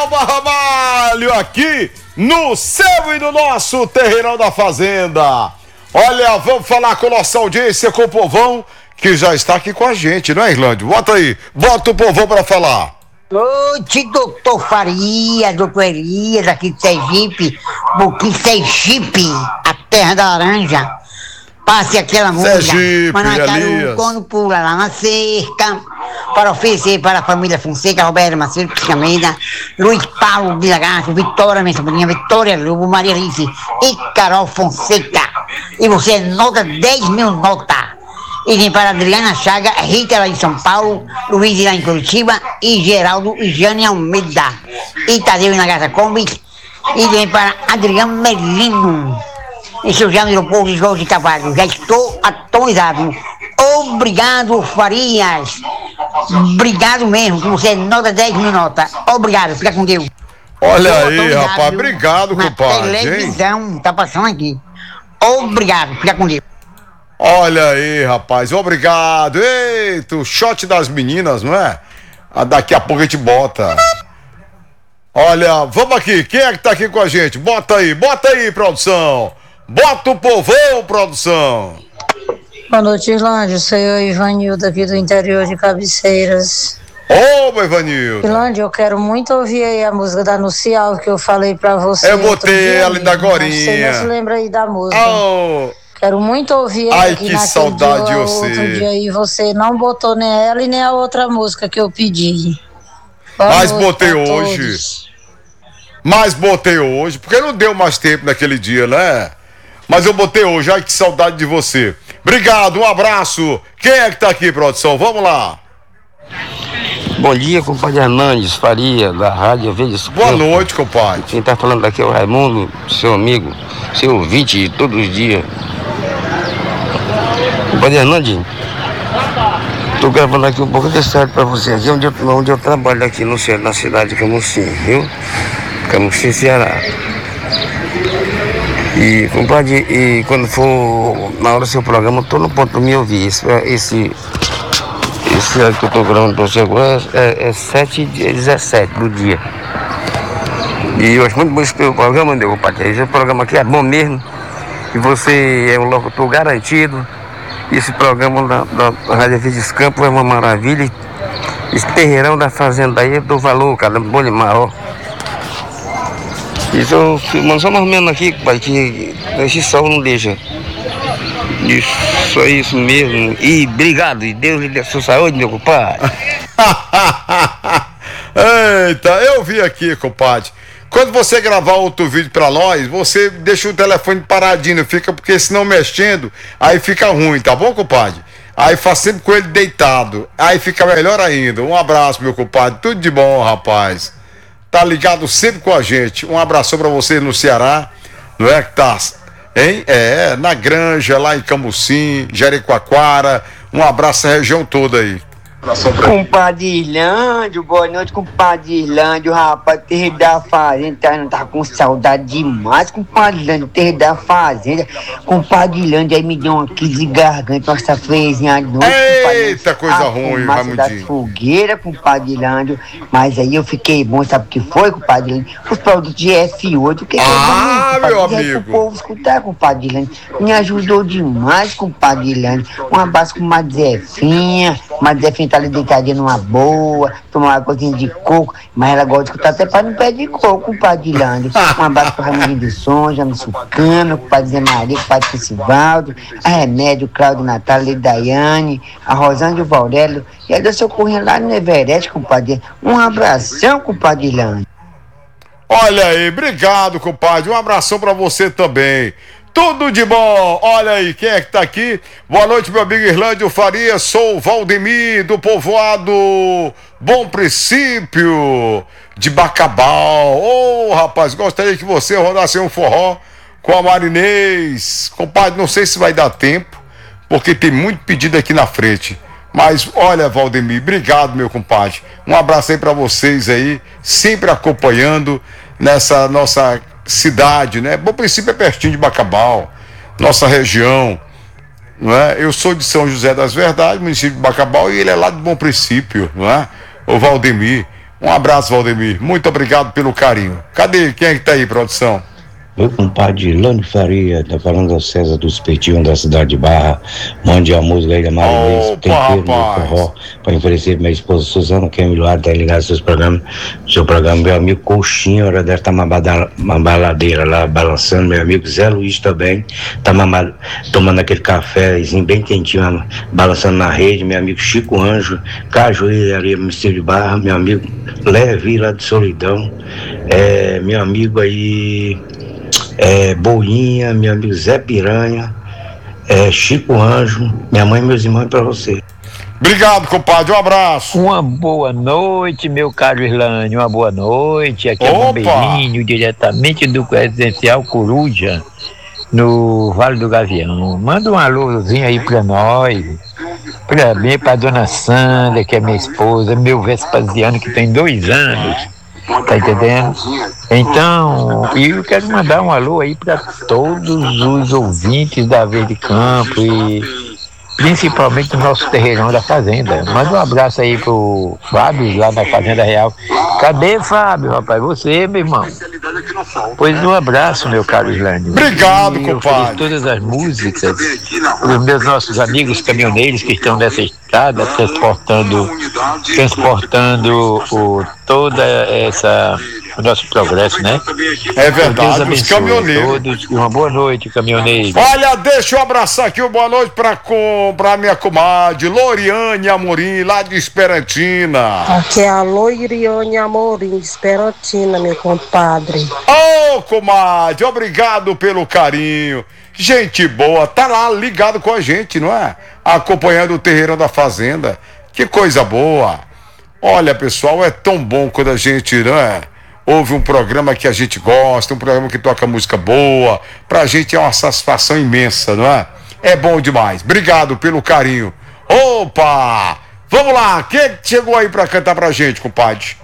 Elba Ramalho aqui no seu e no nosso Terreirão da Fazenda. Olha, vamos falar com a nossa audiência, com o povão que já está aqui com a gente, não é, Irlândio? Bota aí, bota o povão para falar. Noite, doutor Farias, doutor Elias, aqui de Sergipe, Boquim Sergipe, a terra da laranja. Passe aquela música. Sergipe, Manacaru, quando pula lá na cerca, para oferecer para a família Fonseca, Roberto Macedo, Piscameda, Luiz Paulo de Lagarto, Vitória, minha sobrinha, Vitória Lobo, Maria Alice e Carol Fonseca. E você nota 10 mil nota. E vem para Adriana Chaga, Rita lá em São Paulo, Luiz lá em Curitiba e Geraldo e Jane Almeida. E Tadeu na Gata Kombi. E vem para Adriano Melino. E seu Jair Aeroporto de Jorge Carvalho. Já estou atualizado. Obrigado, Farias. Obrigado mesmo, que você nota 10 mil nota. Obrigado, fica com Deus. Olha aí, rapaz, obrigado, compadre. Na televisão, tá passando aqui. Obrigado, fica com Deus. Olha aí, rapaz, obrigado. Eita, o shot das meninas, não é? Daqui a pouco a gente bota. Olha, vamos aqui, quem é que tá aqui com a gente? Bota aí, produção. Bota o povão, produção. Boa noite, Irlândia. Sou eu, Ivanildo, aqui do interior de Cabeceiras. Ô, Ivanildo. Irlândia, eu quero muito ouvir aí a música da Nucial que eu falei pra você. Eu botei ela ainda agorinha. Você não se lembra aí da música. Oh. Quero muito ouvir ela. Ai, que saudade de você. Outro dia aí você não botou nem ela e nem a outra música que eu pedi. Mas botei hoje. Mas botei hoje, porque não deu mais tempo naquele dia, né? Mas eu botei hoje. Ai, que saudade de você. Obrigado, um abraço. Quem é que tá aqui, produção? Vamos lá. Bom dia, compadre Hernandes Faria, da Rádio Veja. Boa noite, compadre. Quem tá falando aqui é o Raimundo, seu amigo, seu ouvinte de todos os dias. Compadre Hernandes, tô gravando aqui um pouco de sério pra você, aqui onde eu trabalho aqui na cidade de Camusim, viu? Camusim, Ceará. E, compadre, e quando for na hora do seu programa, eu tô no ponto de me ouvir. Esse que eu tô gravando pra você agora é 7h17 do dia. E eu acho muito bom esse teu programa, meu compadre. Esse programa aqui é bom mesmo. E você é um locutor garantido. E esse programa da Rádio Verdes Campos é uma maravilha. Esse terreirão da fazenda aí eu dou valor, cara, bom demais, ó. Isso eu filmando só mais ou menos aqui, compadre, que esse sol não deixa. Isso é isso mesmo. E obrigado, e Deus lhe dê a sua saúde, meu compadre. Eita, eu vi aqui, compadre. Quando você gravar outro vídeo pra nós, você deixa o telefone paradinho, fica, porque senão mexendo, aí fica ruim, tá bom, compadre? Aí faz sempre com ele deitado, aí fica melhor ainda. Um abraço, meu compadre, tudo de bom, rapaz. Tá ligado sempre com a gente. Um abraço pra você no Ceará, não é que tá, hein? É, na Granja, lá em Camusim, Jericoacoara. Um abraço à região toda aí. Compadre Irlândio, boa noite, compadre Irlândio, rapaz, terreiro da fazenda, não tá com saudade demais, compadre Irlândio, terreiro da fazenda, compadre Irlândio, aí me deu uma crise de garganta, uma safrezinha de noite, eita, coisa ruim, Raimundinho. Das fogueiras, compadre Irlândio, mas aí eu fiquei bom, sabe o que foi, compadre Irlândio? Os produtos de F8, o que é bom, meu amigo? O povo escutar, compadre Irlândio, me ajudou demais, compadre Irlândio, um abraço com uma Zefinha tá ali deitadinha numa boa, tomar uma coisinha de coco, mas ela gosta de escutar até para no pé de coco, compadre Irlândio. Um abraço pro Raimundinho do Som, James Sucano, compadre Zé Maria, compadre Princivaldo, a Remédio, Cláudio Natália, Daiane, a Rosângela e o Vaurélio, e a da Socorrinha lá no Everest, compadre. Um abração, compadre Irlândio. Olha aí, obrigado, compadre. Um abração pra você também. Tudo de bom. Olha aí, quem é que tá aqui? Boa noite, meu amigo Irlândio Faria. Sou o Valdemir, do povoado Bom Princípio de Bacabal. Ô, rapaz, gostaria que você rodasse um forró com a Marinês. Compadre, não sei se vai dar tempo, porque tem muito pedido aqui na frente. Mas olha, Valdemir, obrigado, meu compadre. Um abraço aí pra vocês aí, sempre acompanhando nessa nossa cidade, né? Bom Princípio é pertinho de Bacabal, nossa região, não é? Eu sou de São José das Verdades, município de Bacabal, e ele é lá de Bom Princípio, não é? O Valdemir, Um abraço, Valdemir. Muito obrigado pelo carinho. Cadê? Quem é que tá aí, produção? Meu compadre Lânio Faria, tá falando ao César dos Petinhos da cidade de Barra. Mande a música aí da Marinês, Tempero do Forró, para oferecer pra minha esposa Suzana, que é melhor, tá ligado seus programas. Seu programa, meu amigo Coxinha, hora deve estar uma baladeira lá, balançando. Meu amigo Zé Luiz também, tá tomando aquele cafézinho bem quentinho, balançando na rede. Meu amigo Chico Anjo, Cajueiraria, Mistério de Barra, meu amigo Levi lá de Solidão, meu amigo aí. Boinha, meu amigo Zé Piranha, Chico Anjo, minha mãe e meus irmãos, para você. Obrigado, compadre, um abraço. Uma boa noite, meu caro Irlânio, uma boa noite. Aqui é o Bombeirinho, diretamente do Residencial Coruja, no Vale do Gavião. Manda um alôzinho aí pra nós, pra mim, pra dona Sandra, que é minha esposa, meu Vespasiano, que tem 2 anos. Tá entendendo? Então, eu quero mandar um alô aí para todos os ouvintes da Verde Campo e principalmente do nosso terreirão da Fazenda. Manda um abraço aí pro Fábio, lá da Fazenda Real. Cadê, Fábio, rapaz? Você, meu irmão? Pois um abraço, meu caro Islândio. Obrigado, compadre. Todas as músicas para os meus nossos amigos caminhoneiros que estão nessa estrada transportando toda essa o nosso progresso, né? É verdade, os caminhoneiros. Todos, uma boa noite, caminhoneiros. Olha, deixa eu abraçar aqui, boa noite pra minha comadre Loriane Amorim, lá de Esperantina. Aqui é a Loriane Amorim, de Esperantina, meu compadre. Ô, comadre, obrigado pelo carinho. Gente boa, tá lá ligado com a gente, não é? Acompanhando o terreirão da Fazenda. Que coisa boa. Olha, pessoal, é tão bom quando a gente, não é? Ouve um programa que a gente gosta, um programa que toca música boa. Pra gente é uma satisfação imensa, não é? É bom demais. Obrigado pelo carinho. Opa! Vamos lá, quem chegou aí pra cantar pra gente, compadre?